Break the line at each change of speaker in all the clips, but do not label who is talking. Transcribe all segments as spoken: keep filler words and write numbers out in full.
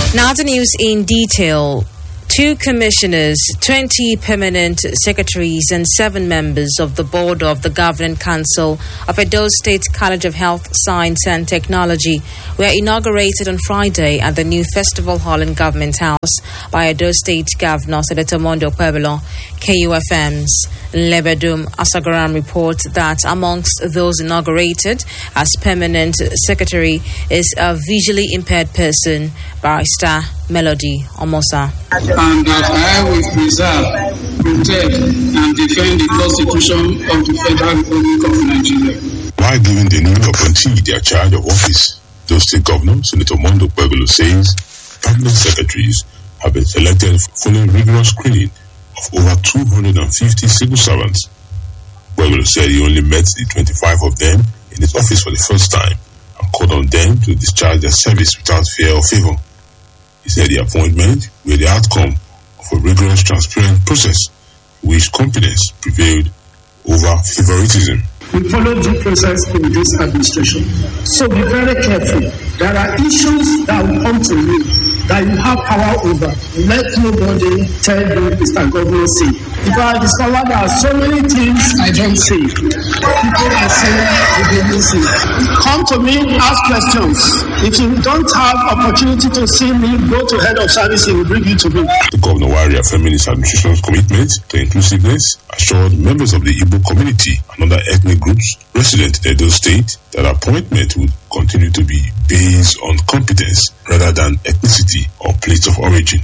Now the news in detail. Two commissioners, twenty permanent secretaries, and seven members of the board of the Governing Council of Edo State College of Health, Science and Technology were inaugurated on Friday at the new Festival Hall in Government House by Edo State Governor Senator Monday Okpebholo. K U F M's Lebedum Asagaram reports that amongst those inaugurated as permanent secretary is a visually impaired person, Barrister Melody Omosa.
And that I will preserve, protect, and defend the Constitution of the Federal Republic of Nigeria.
While giving the new appointee their charge of office, the State Governor, Senator Monday Okpebholo, says permanent secretaries have been selected following rigorous screening of over two hundred fifty civil servants. Okpebholo said he only met the twenty-five of them in his office for the first time and called on them to discharge their service without fear or favor. He said the appointment were the outcome of a rigorous, transparent process in which competence prevailed over favoritism.
We follow due process in this administration. So be very careful. There are issues that will come to you that you have power over. Let nobody tell you, Mister Governor, see. Because I discovered there are so many things I don't see. People are saying they don't see. Come to me, ask questions. If you don't have opportunity to see me, go to head of service and bring you to me.
The governor, while reaffirming his administration's commitment to inclusiveness, assured members of the Igbo community and other ethnic groups resident in Edo State that appointment would continue to be based on competence rather than ethnicity or place of origin.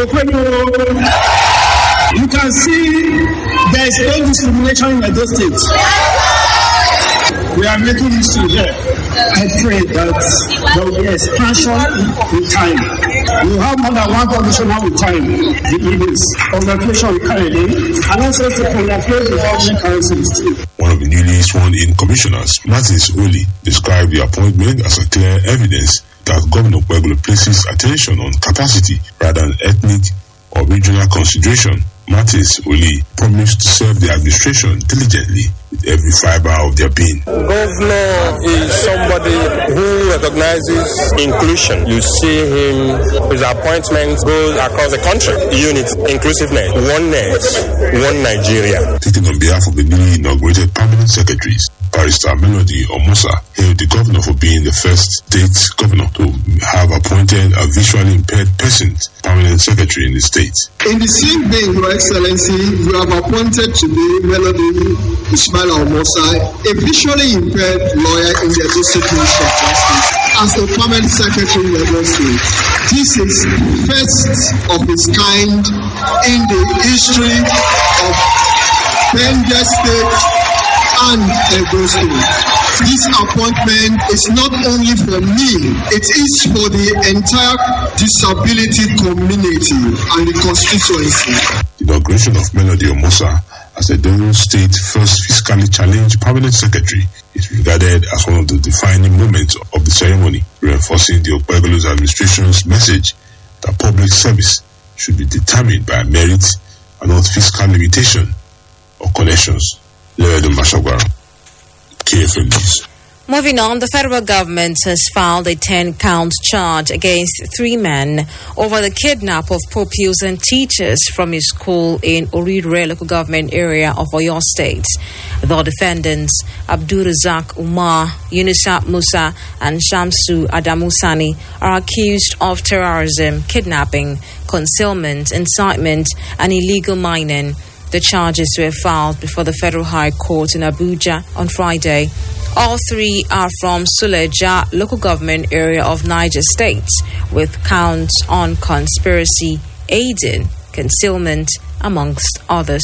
You can see there is no discrimination in Edo State. We are making history here. I pray that there will be expansion in time. We have more than one commissioner with time. The Eagles, congratulations currently, and also to congratulate the Governing Council.
One of the newly sworn-in commissioners, Martins Oli, described the appointment as a clear evidence that Governor Okpebholo places attention on capacity rather than ethnic or regional consideration. Martins Oli promised to serve the administration diligently with every fiber of their being.
Governor is somebody who recognizes inclusion. You see him, his appointments goes across the country. Unit, inclusiveness, oneness, one Nigeria.
Speaking on behalf of the newly inaugurated permanent secretaries, Barrister Melody Omosa hailed the governor for being the first state governor to have appointed a visually impaired person permanent secretary in the state.
In the same vein, Your Excellency, you have appointed today Melody Ismail Omosa, a visually impaired lawyer in the Edo State Ministry of Justice, as the permanent secretary in Edo State. This is first of its kind in the history of Benue State and Edo State. This appointment is not only for me, it is for the entire disability community and the constituency.
The inauguration of Melody Omosa as the Edo State first fiscally challenged permanent secretary is regarded as one of the defining moments of the ceremony, reinforcing the Okpebholo's administration's message that public service should be determined by merit and not fiscal limitation or connections. Lebedum Asagaram, K F M News.
Moving on, the federal government has filed a ten-count charge against three men over the kidnap of pupils and teachers from a school in Orirre local government area of Oyo State. The defendants, Abdul Razak Umar, Yunusa Musa, and Shamsu Adamusani, are accused of terrorism, kidnapping, concealment, incitement, and illegal mining. The charges were filed before the Federal High Court in Abuja on Friday. All three are from Suleja, local government area of Niger State, with counts on conspiracy, aiding, concealment, amongst others.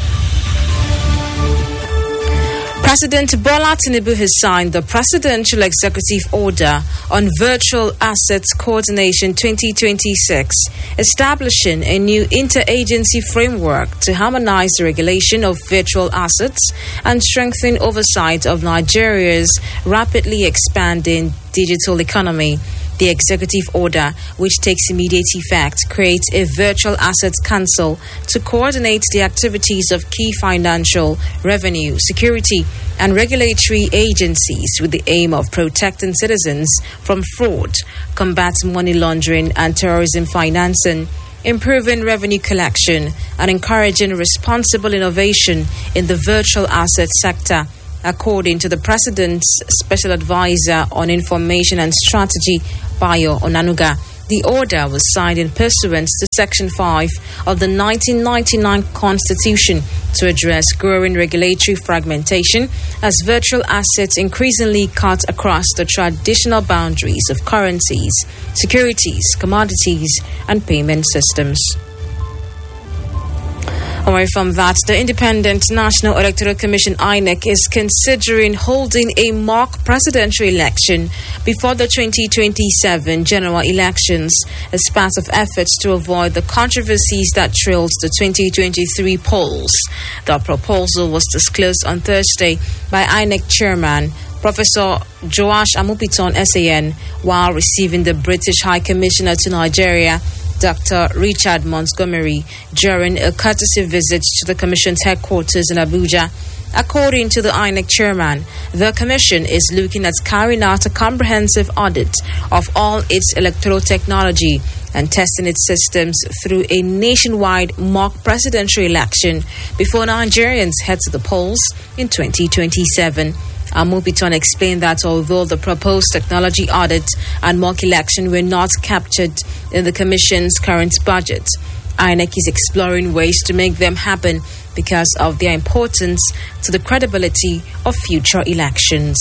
President Bola Tinubu has signed the Presidential Executive Order on Virtual Assets Coordination twenty twenty-six, establishing a new interagency framework to harmonize the regulation of virtual assets and strengthen oversight of Nigeria's rapidly expanding digital economy. The executive order, which takes immediate effect, creates a virtual assets council to coordinate the activities of key financial, revenue, security, and regulatory agencies with the aim of protecting citizens from fraud, combat money laundering and terrorism financing, improving revenue collection, and encouraging responsible innovation in the virtual asset sector, according to the President's Special Advisor on Information and Strategy, Bayo Onanuga. The order was signed in pursuance to Section five of the nineteen ninety-nine Constitution to address growing regulatory fragmentation as virtual assets increasingly cut across the traditional boundaries of currencies, securities, commodities, and payment systems. Away from that, the Independent National Electoral Commission I N E C is considering holding a mock presidential election before the twenty twenty-seven general elections as part of efforts to avoid the controversies that trailed the twenty twenty-three polls. The proposal was disclosed on Thursday by I N E C Chairman Professor Joash Amupiton S A N while receiving the British High Commissioner to Nigeria, Doctor Richard Montgomery, during a courtesy visit to the Commission's headquarters in Abuja. According to the I N E C chairman, the Commission is looking at carrying out a comprehensive audit of all its electoral technology and testing its systems through a nationwide mock presidential election before Nigerians head to the polls in twenty twenty-seven. Amupiton explained that although the proposed technology audit and mock election were not captured in the Commission's current budget, I N E C is exploring ways to make them happen because of their importance to the credibility of future elections.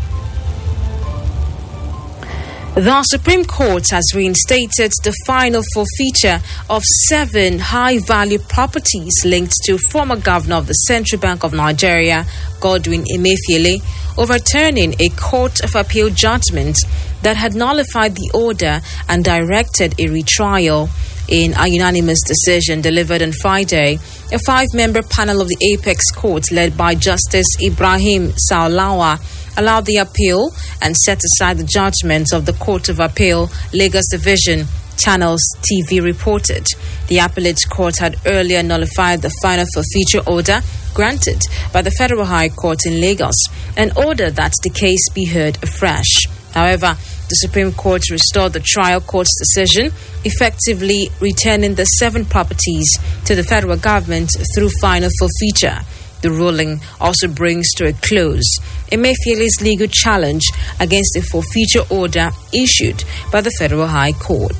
The Supreme Court has reinstated the final forfeiture of seven high-value properties linked to former governor of the Central Bank of Nigeria, Godwin Emefiele, overturning a Court of Appeal judgment that had nullified the order and directed a retrial. In a unanimous decision delivered on Friday, a five-member panel of the Apex Court led by Justice Ibrahim Saulawa allowed the appeal and set aside the judgment of the Court of Appeal, Lagos Division, Channels T V reported. The appellate court had earlier nullified the final forfeiture order granted by the Federal High Court in Lagos and ordered that the case be heard afresh. However, the Supreme Court restored the trial court's decision, effectively returning the seven properties to the federal government through final forfeiture. The ruling also brings to a close Emefiele's legal challenge against the forfeiture order issued by the Federal High Court.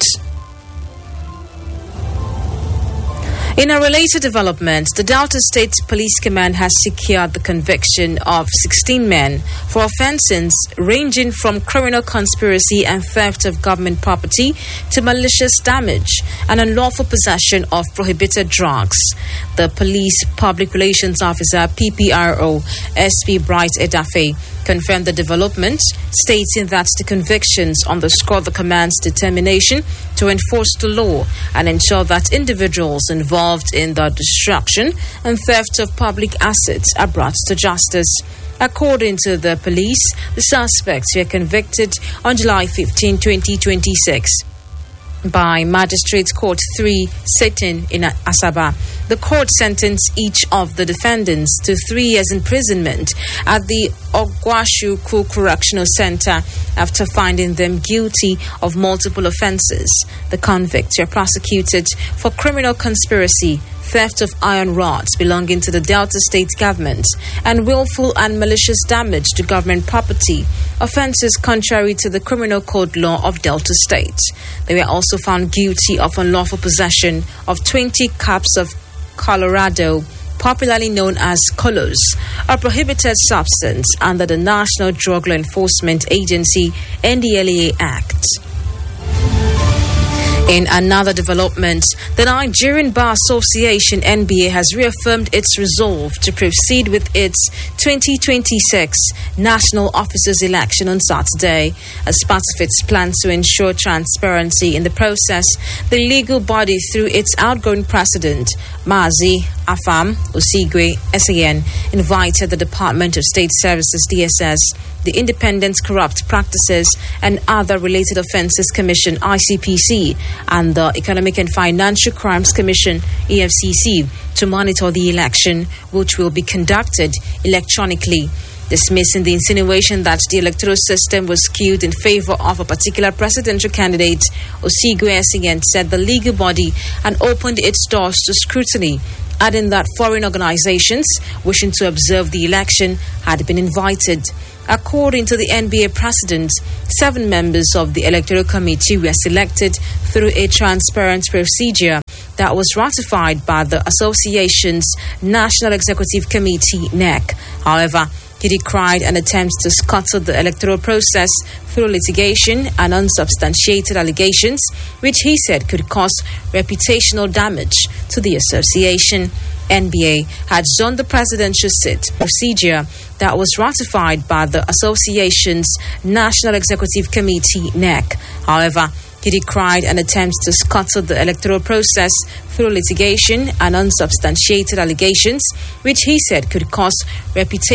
In a related development, the Delta State Police Command has secured the conviction of sixteen men for offences ranging from criminal conspiracy and theft of government property to malicious damage and unlawful possession of prohibited drugs. The Police Public Relations Officer, P P R O, S P Bright Edafe, confirmed the development, stating that the convictions underscore the command's determination to enforce the law and ensure that individuals involved in the destruction and theft of public assets are brought to justice. According to the police, the suspects were convicted on July fifteenth, twenty twenty-six. By Magistrate Court three sitting in Asaba. The court sentenced each of the defendants to three years imprisonment at the Ogwashuku Correctional Center after finding them guilty of multiple offenses. The convicts were prosecuted for criminal conspiracy, theft of iron rods belonging to the Delta State government, and willful and malicious damage to government property, offences contrary to the Criminal Code law of Delta State. They were also found guilty of unlawful possession of twenty cups of Colorado, popularly known as Colos, a prohibited substance under the National Drug Law Enforcement Agency N D L E A Act. In another development, the Nigerian Bar Association N B A has reaffirmed its resolve to proceed with its twenty twenty-six national officers election on Saturday. As part of its plan to ensure transparency in the process, the legal body, through its outgoing president, Mazi Afam Osigwe S A N invited the Department of State Services D S S, the Independent Corrupt Practices and Other Related Offences Commission I C P C, and the Economic and Financial Crimes Commission E F C C to monitor the election, which will be conducted electronically. Dismissing the insinuation that the electoral system was skewed in favor of a particular presidential candidate, Osigwe S A N said the legal body had opened its doors to scrutiny, adding that foreign organizations wishing to observe the election had been invited. According to the N B A president, seven members of the Electoral Committee were selected through a transparent procedure that was ratified by the association's National Executive Committee, N E C. However, he decried an attempt to scuttle the electoral process through litigation and unsubstantiated allegations, which he said could cause reputational damage to the association. N B A had zoned the presidential seat procedure that was ratified by the association's National Executive Committee, N E C. However, he decried an attempt to scuttle the electoral process through litigation and unsubstantiated allegations, which he said could cause reputational